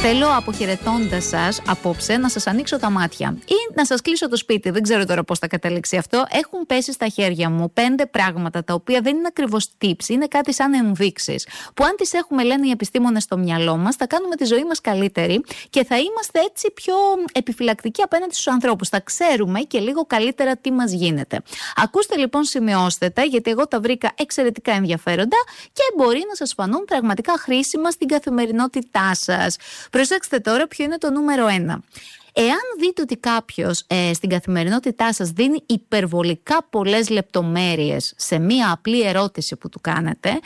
Θέλω αποχαιρετώντας σας απόψε να σας ανοίξω τα μάτια ή να σας κλείσω το σπίτι. Δεν ξέρω τώρα πώς θα καταλήξει αυτό. Έχουν πέσει στα χέρια μου 5 πράγματα τα οποία δεν είναι ακριβώς tips, είναι κάτι σαν ενδείξεις. Που αν τις έχουμε, λένε οι επιστήμονες, στο μυαλό μας, θα κάνουμε τη ζωή μας καλύτερη και θα είμαστε έτσι πιο επιφυλακτικοί απέναντι στους ανθρώπους. Θα ξέρουμε και λίγο καλύτερα τι μας γίνεται. Ακούστε λοιπόν, σημειώστε τα, γιατί εγώ τα βρήκα εξαιρετικά ενδιαφέροντα και μπορεί να σας φανούν πραγματικά χρήσιμα στην καθημερινότητά σας. Προσέξτε τώρα ποιο είναι το νούμερο 1. Εάν δείτε ότι κάποιος στην καθημερινότητά σας δίνει υπερβολικά πολλές λεπτομέρειες σε μία απλή ερώτηση που του κάνετε,